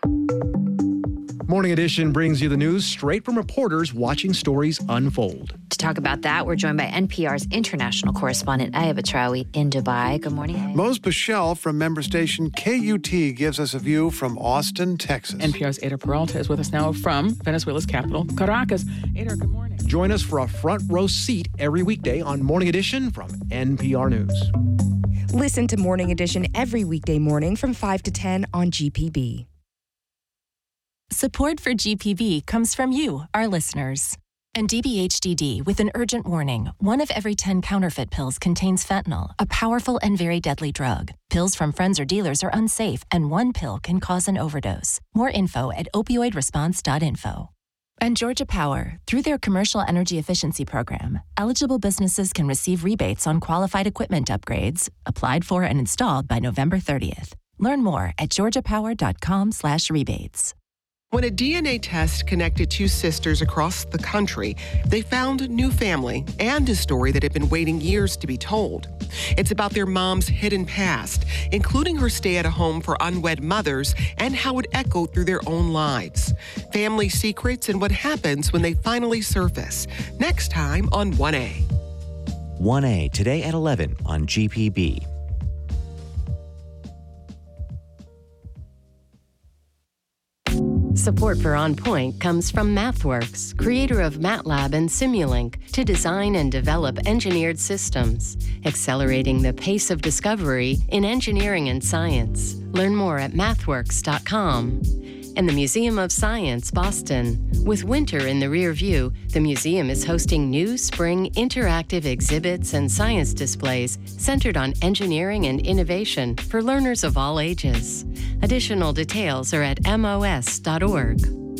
Morning Edition brings you the news straight from reporters watching stories unfold. To talk about that, we're joined by NPR's international correspondent, Ayaba Traoui, in Dubai. Good morning, Ayaba. Mose Bichelle from member station KUT gives us a view from Austin, Texas. NPR's Ada Peralta is with us now from Venezuela's capital, Caracas. Ada, good morning. Join us for a front row seat every weekday on Morning Edition from NPR News. Listen to Morning Edition every weekday morning from 5 to 10 on GPB. Support for GPB comes from you, our listeners. And DBHDD with an urgent warning. 1 of every 10 counterfeit pills contains fentanyl, a powerful and very deadly drug. Pills from friends or dealers are unsafe, and 1 pill can cause an overdose. More info at opioidresponse.info. And Georgia Power, through their Commercial Energy Efficiency Program, eligible businesses can receive rebates on qualified equipment upgrades, applied for and installed by November 30th. Learn more at georgiapower.com/rebates. When a DNA test connected 2 sisters across the country, they found a new family and a story that had been waiting years to be told. It's about their mom's hidden past, including her stay at a home for unwed mothers and how it echoed through their own lives. Family secrets and what happens when they finally surface. Next time on 1A. 1A, today at 11 on GPB. Support for On Point comes from MathWorks, creator of MATLAB and Simulink, to design and develop engineered systems, accelerating the pace of discovery in engineering and science. Learn more at mathworks.com. And the Museum of Science, Boston. With winter in the rear view, the museum is hosting new spring interactive exhibits and science displays centered on engineering and innovation for learners of all ages. Additional details are at mos.org.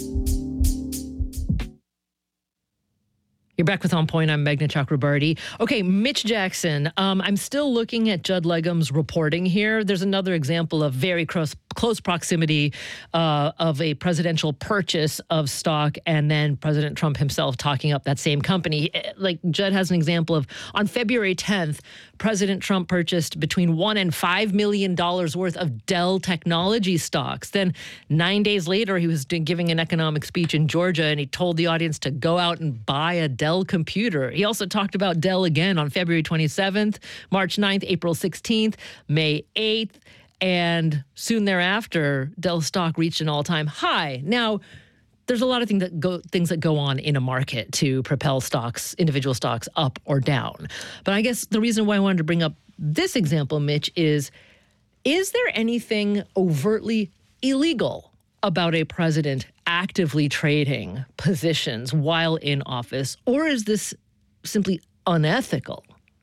You're back with On Point. I'm Meghna Chakrabarty. Okay, Mitch Jackson. I'm still looking at Judd Legum's reporting here. There's another example of very close proximity of a presidential purchase of stock and then President Trump himself talking up that same company. Like Judd has an example of on February 10th, President Trump purchased between $1 and $5 million worth of Dell Technology stocks. Then 9 days later, he was giving an economic speech in Georgia, and he told the audience to go out and buy a Dell computer. He also talked about Dell again on February 27th, March 9th, April 16th, May 8th, and soon thereafter, Dell stock reached an all-time high. Now, there's a lot of things that go on in a market to propel stocks, individual stocks, up or down. But I guess the reason why I wanted to bring up this example, Mitch, is there anything overtly illegal about a president actively trading positions while in office, or is this simply unethical?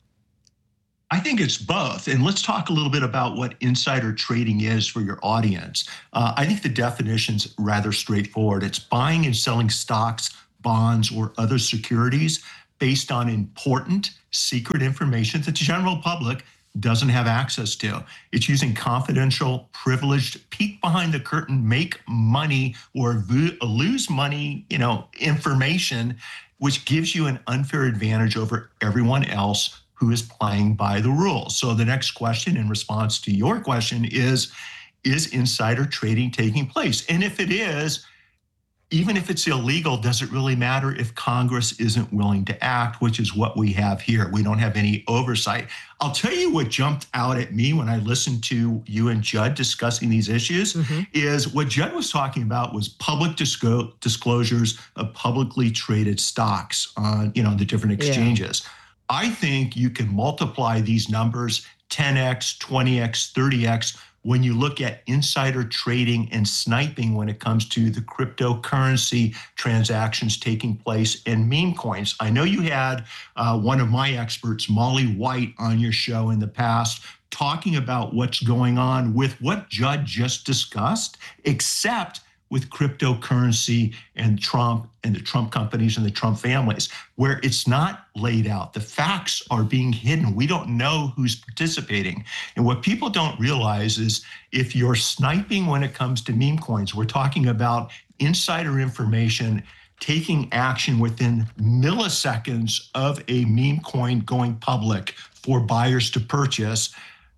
I think it's both. And let's talk a little bit about what insider trading is for your audience. I think the definition's rather straightforward. It's buying and selling stocks, bonds, or other securities based on important, secret information that the general public doesn't have access to. It's using confidential, privileged, peek behind the curtain, make money or lose money, information, which gives you an unfair advantage over everyone else who is playing by the rules. So the next question in response to your question is insider trading taking place? And if it is, even if it's illegal, does it really matter if Congress isn't willing to act, which is what we have here? We don't have any oversight. I'll tell you what jumped out at me when I listened to you and Judd discussing these issues is what Judd was talking about was public disclosures of publicly traded stocks on, the different exchanges. Yeah. I think you can multiply these numbers 10x, 20x, 30x when you look at insider trading and sniping when it comes to the cryptocurrency transactions taking place in meme coins. I know you had one of my experts, Molly White, on your show in the past talking about what's going on with what Judd just discussed, except with cryptocurrency and Trump and the Trump companies and the Trump families, where it's not laid out. The facts are being hidden. We don't know who's participating. And what people don't realize is if you're sniping when it comes to meme coins, we're talking about insider information taking action within milliseconds of a meme coin going public for buyers to purchase.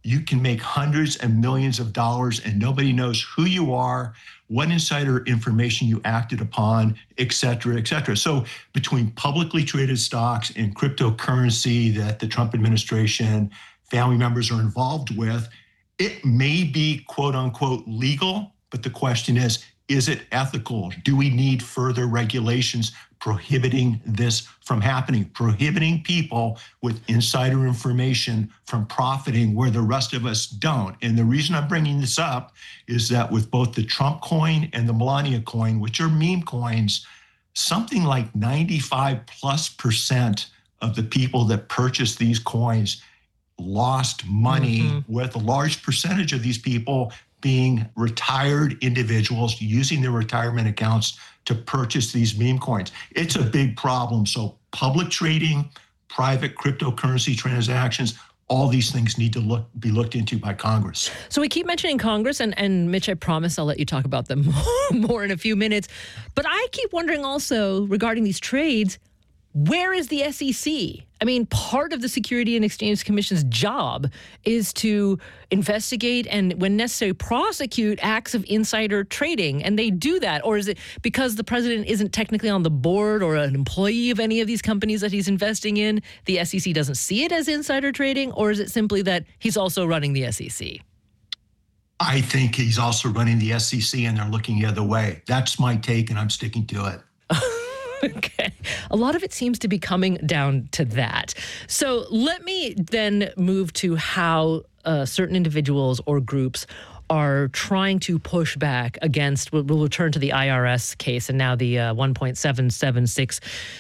you can make hundreds and millions of dollars and nobody knows who you are, what insider information you acted upon, et cetera, et cetera. So between publicly traded stocks and cryptocurrency that the Trump administration, family members are involved with, it may be quote unquote legal, but the question is it ethical? Do we need further regulations prohibiting this from happening, prohibiting people with insider information from profiting where the rest of us don't? And the reason I'm bringing this up is that with both the Trump coin and the Melania coin, which are meme coins, something like 95+% of the people that purchased these coins lost money, with a large percentage of these people being retired individuals using their retirement accounts to purchase these meme coins. It's a big problem. So public trading, private cryptocurrency transactions, all these things need to be looked into by Congress. So we keep mentioning Congress, and Mitch, I promise I'll let you talk about them more in a few minutes. But I keep wondering also regarding these trades, where is the SEC? I mean, part of the Security and Exchange Commission's job is to investigate and, when necessary, prosecute acts of insider trading. And they do that. Or is it because the president isn't technically on the board or an employee of any of these companies that he's investing in, the SEC doesn't see it as insider trading? Or is it simply that he's also running the SEC? I think he's also running the SEC and they're looking the other way. That's my take, and I'm sticking to it. Okay. A lot of it seems to be coming down to that. So let me then move to how certain individuals or groups are trying to push back against, we'll return to the IRS case and now the $1.776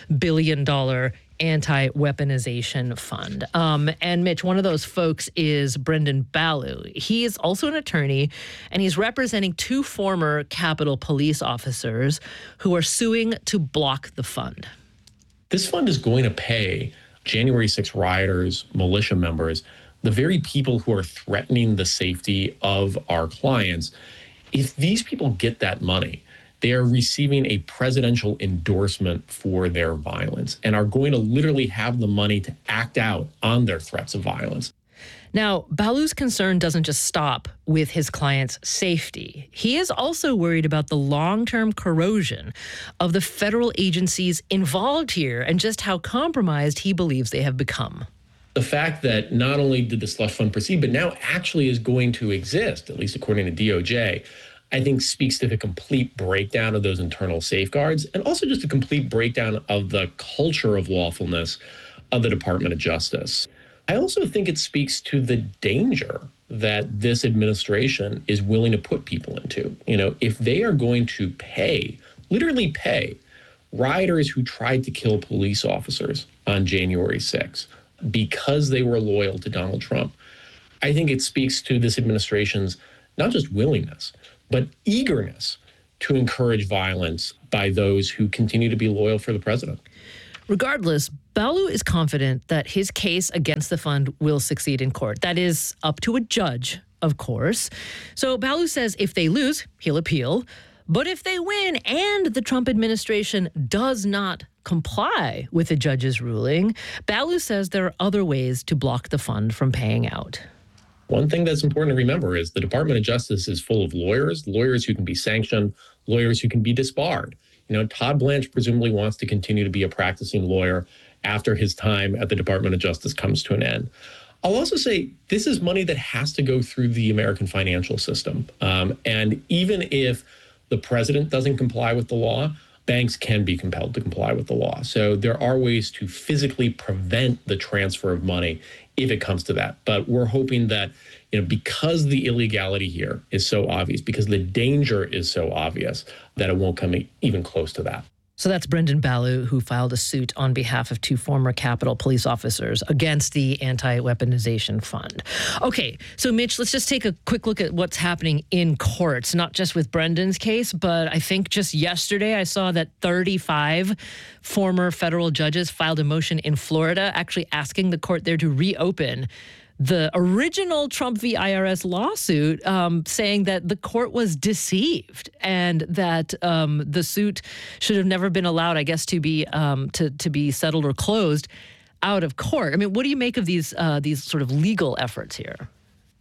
billion anti-weaponization fund. And Mitch, one of those folks is Brendan Ballew. He is also an attorney, and he's representing two former Capitol Police officers who are suing to block the fund. This fund is going to pay January 6 rioters, militia members, the very people who are threatening the safety of our clients. If these people get that money, they are receiving a presidential endorsement for their violence and are going to literally have the money to act out on their threats of violence. Now, Ballew's concern doesn't just stop with his client's safety. He is also worried about the long-term corrosion of the federal agencies involved here and just how compromised he believes they have become. The fact that not only did the slush fund proceed, but now actually is going to exist, at least according to DOJ, I think speaks to the complete breakdown of those internal safeguards and also just a complete breakdown of the culture of lawfulness of the Department of Justice. I also think it speaks to the danger that this administration is willing to put people into. You know, if they are going to pay, literally pay, rioters who tried to kill police officers on January 6th because they were loyal to Donald Trump, I think it speaks to this administration's not just willingness, but eagerness to encourage violence by those who continue to be loyal for the president. Regardless, Ballew is confident that his case against the fund will succeed in court. That is up to a judge, of course. So Ballew says if they lose, he'll appeal. But if they win and the Trump administration does not comply with the judge's ruling, Ballew says there are other ways to block the fund from paying out. One thing that's important to remember is the Department of Justice is full of lawyers who can be sanctioned, lawyers who can be disbarred. You know, Todd Blanche presumably wants to continue to be a practicing lawyer after his time at the Department of Justice comes to an end. I'll also say this is money that has to go through the American financial system. And even if the president doesn't comply with the law, banks can be compelled to comply with the law. So there are ways to physically prevent the transfer of money if it comes to that. But we're hoping that, you know, because the illegality here is so obvious, because the danger is so obvious, that it won't come even close to that. So that's Brendan Ballew, who filed a suit on behalf of two former Capitol Police officers against the anti-weaponization fund. Okay, so Mitch, let's just take a quick look at what's happening in courts, not just with Brendan's case, but I think just yesterday I saw that 35 former federal judges filed a motion in Florida actually asking the court there to reopen the original Trump v. IRS lawsuit, saying that the court was deceived and that the suit should have never been allowed, I guess, to be settled or closed out of court. I mean, what do you make of these sort of legal efforts here?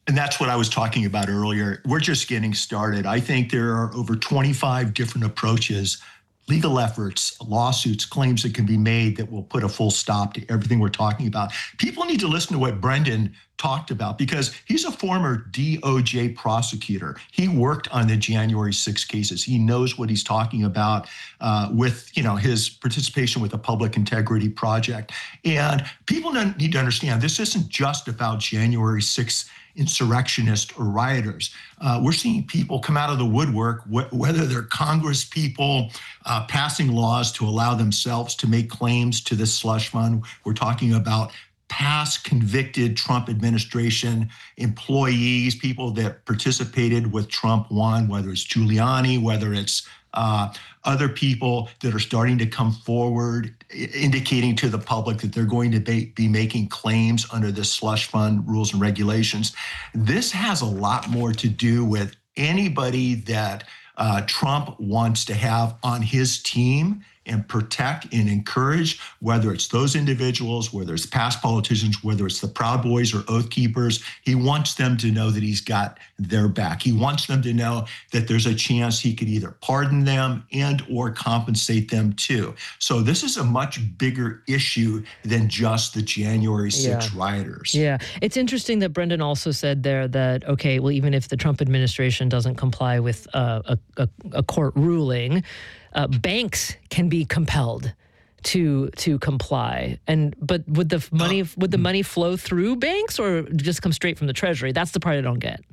And that's what I was talking about earlier. We're just getting started. I think there are over 25 different approaches, legal efforts, lawsuits, claims that can be made that will put a full stop to everything we're talking about. People need to listen to what Brendan talked about because he's a former DOJ prosecutor. He worked on the January 6 cases. He knows what he's talking about with, his participation with the Public Integrity Project. And people need to understand this isn't just about January 6 insurrectionists or rioters. We're seeing people come out of the woodwork, whether they're Congress people passing laws to allow themselves to make claims to this slush fund. We're talking about past convicted Trump administration employees, people that participated with Trump 1, whether it's Giuliani, whether it's other people that are starting to come forward, indicating to the public that they're going to be making claims under this slush fund rules and regulations. This has a lot more to do with anybody that Trump wants to have on his team and protect and encourage, whether it's those individuals, whether it's past politicians, whether it's the Proud Boys or Oath Keepers. He wants them to know that he's got their back. He wants them to know that there's a chance he could either pardon them and or compensate them too. So this is a much bigger issue than just the January 6 rioters. Yeah. It's interesting that Brendan also said there that, okay, well, even if the Trump administration doesn't comply with a court ruling, banks can be compelled to comply. But would the money flow through banks or just come straight from the Treasury? That's the part I don't get.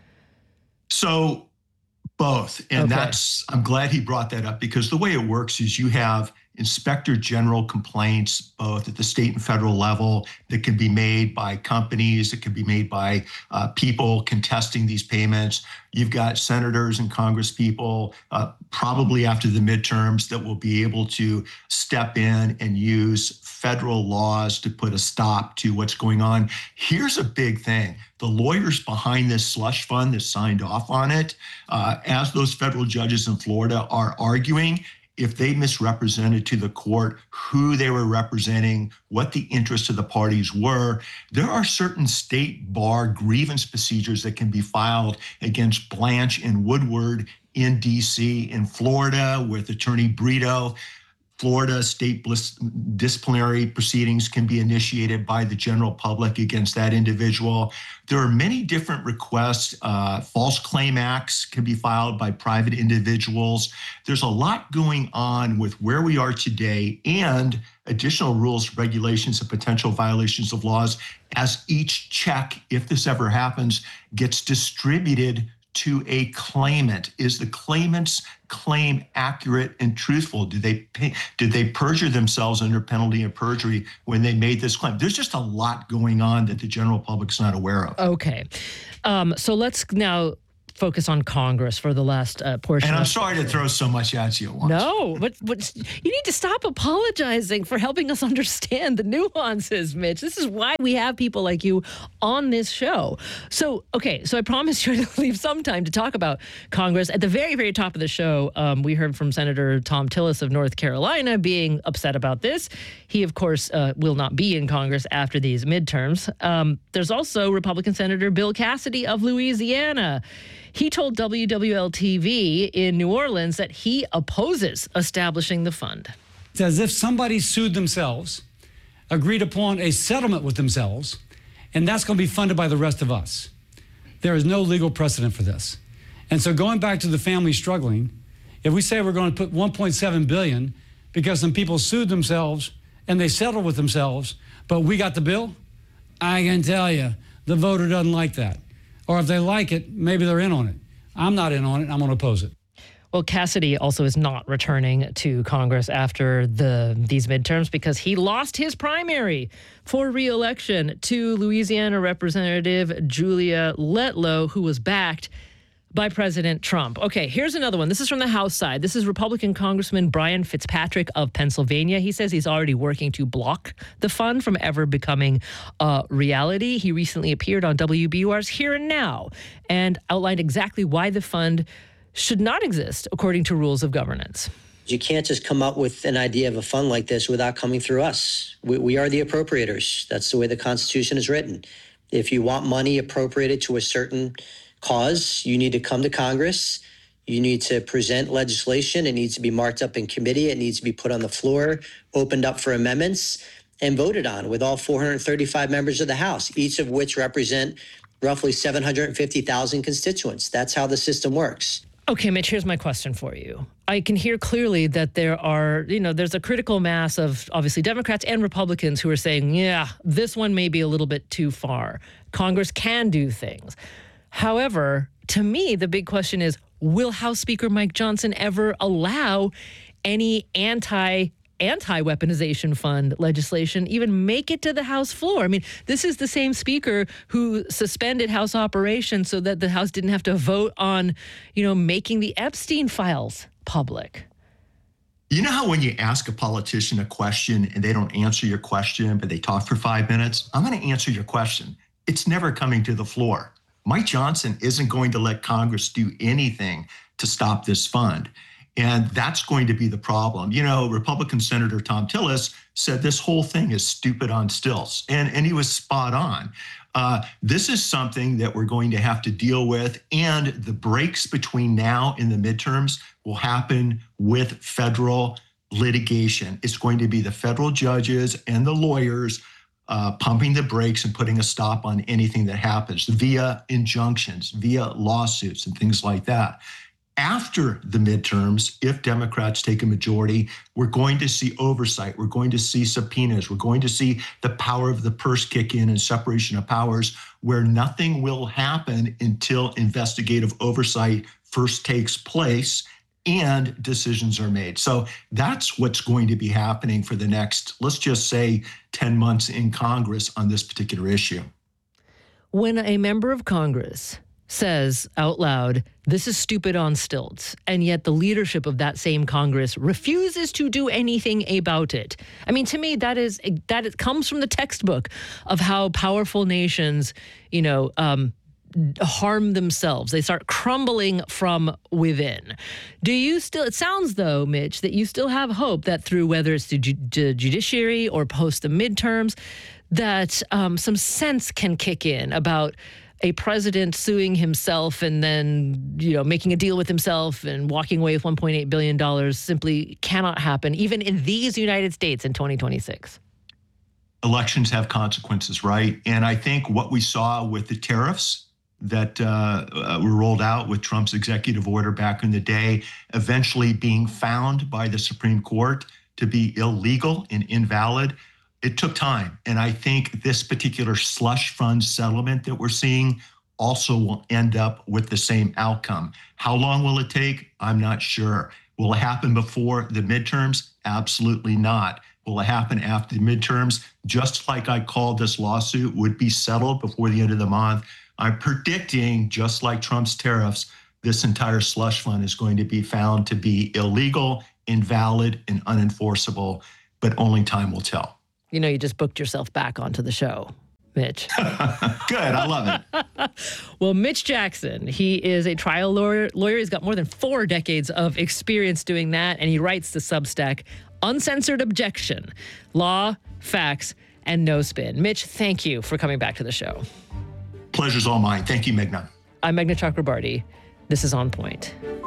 So both. And Okay. I'm glad he brought that up because the way it works is you have Inspector General complaints, both at the state and federal level, that can be made by companies, that can be made by people contesting these payments. You've got senators and Congress people, probably after the midterms, that will be able to step in and use federal laws to put a stop to what's going on. Here's a big thing. The lawyers behind this slush fund that signed off on it, as those federal judges in Florida are arguing, if they misrepresented to the court who they were representing, what the interests of the parties were, there are certain state bar grievance procedures that can be filed against Blanche and Woodward in D.C., in Florida with Attorney Brito. Florida state disciplinary proceedings can be initiated by the general public against that individual. There are many different requests. False claim acts can be filed by private individuals. There's a lot going on with where we are today and additional rules, regulations, and potential violations of laws as each check, if this ever happens, gets distributed to a claimant. Is the claimant's claim accurate and truthful? Did they perjure themselves under penalty of perjury when they made this claim? There's just a lot going on that the general public's not aware of. Okay. So let's now focus on Congress for the last portion. And I'm sorry to throw so much at you at once. No, but you need to stop apologizing for helping us understand the nuances, Mitch. This is why we have people like you on this show. So I promised you to leave some time to talk about Congress. At the very, very top of the show, we heard from Senator Thom Tillis of North Carolina being upset about this. He, of course, will not be in Congress after these midterms. There's also Republican Senator Bill Cassidy of Louisiana. He told WWL-TV in New Orleans that he opposes establishing the fund. It's as if somebody sued themselves, agreed upon a settlement with themselves, and that's going to be funded by the rest of us. There is no legal precedent for this. And so going back to the family struggling, if we say we're going to put $1.7 billion because some people sued themselves and they settled with themselves, but we got the bill, I can tell you, the voter doesn't like that. Or if they like it, maybe they're in on it. I'm not in on it. I'm going to oppose it. Well, Cassidy also is not returning to Congress after these midterms because he lost his primary for re-election to Louisiana Representative Julia Letlow, who was backed by President Trump. Okay, here's another one. This is from the House side. This is Republican Congressman Brian Fitzpatrick of Pennsylvania. He says he's already working to block the fund from ever becoming a reality. He recently appeared on WBUR's Here and Now and outlined exactly why the fund should not exist according to rules of governance. You can't just come up with an idea of a fund like this without coming through us. We are the appropriators. That's the way the Constitution is written. If you want money appropriated to a certain cause, you need to come to Congress. You need to present legislation. It needs to be marked up in committee. It needs to be put on the floor, opened up for amendments, and voted on with all 435 members of the House, each of which represent roughly 750,000 constituents. That's how the system works. Okay, Mitch, here's my question for you. I can hear clearly that there's a critical mass of obviously Democrats and Republicans who are saying, yeah, this one may be a little bit too far. Congress can do things. However, to me, the big question is, will House Speaker Mike Johnson ever allow any anti-weaponization fund legislation even make it to the House floor? I mean, this is the same speaker who suspended House operations so that the House didn't have to vote on, making the Epstein files public. You know how when you ask a politician a question and they don't answer your question, but they talk for 5 minutes? I'm going to answer your question. It's never coming to the floor. Mike Johnson isn't going to let Congress do anything to stop this fund. And that's going to be the problem. Republican Senator Thom Tillis said this whole thing is stupid on stilts, and he was spot on. This is something that we're going to have to deal with, and the breaks between now and the midterms will happen with federal litigation. It's going to be the federal judges and the lawyers pumping the brakes and putting a stop on anything that happens via injunctions, via lawsuits and things like that. After the midterms, if Democrats take a majority, we're going to see oversight. We're going to see subpoenas. We're going to see the power of the purse kick in and separation of powers, where nothing will happen until investigative oversight first takes place and decisions are made. So that's what's going to be happening for the next, let's just say, 10 months in Congress on this particular issue. When a member of Congress says out loud, this is stupid on stilts, and yet the leadership of that same Congress refuses to do anything about it. I mean, to me, that it comes from the textbook of how powerful nations, harm themselves. They start crumbling from within. It sounds though, Mitch, that you still have hope that through whether it's the judiciary or post the midterms, that some sense can kick in about a president suing himself and then, making a deal with himself and walking away with $1.8 billion simply cannot happen, even in these United States in 2026. Elections have consequences, right? And I think what we saw with the tariffs that were rolled out with Trump's executive order back in the day, eventually being found by the Supreme Court to be illegal and invalid, it took time. And I think this particular slush fund settlement that we're seeing also will end up with the same outcome. How long will it take? I'm not sure. Will it happen before the midterms? Absolutely not. Will it happen after the midterms? Just like I called this lawsuit would be settled before the end of the month, I'm predicting, just like Trump's tariffs, this entire slush fund is going to be found to be illegal, invalid, and unenforceable, but only time will tell. You just booked yourself back onto the show, Mitch. Good. I love it. Well, Mitch Jackson, he is a trial lawyer. He's got more than 4 decades of experience doing that, and he writes the Substack Uncensored Objection, Law, Facts, and No Spin. Mitch, thank you for coming back to the show. Pleasure's all mine. Thank you, Meghna. I'm Meghna Chakrabarti. This is On Point.